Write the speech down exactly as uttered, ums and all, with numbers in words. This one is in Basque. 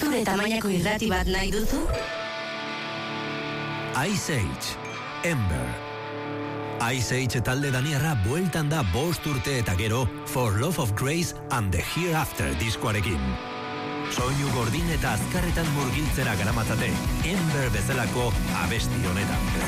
Zure tamainako irrati bat nahi duzu? Ice Age, Ember. Ice Age talde daniarra bueltan da bost urte eta gero For Love of Grace and the Hereafter diskoarekin. Soinu gordin eta azkarretan murgiltzera garamatzate Ember bezalako abesti honetan.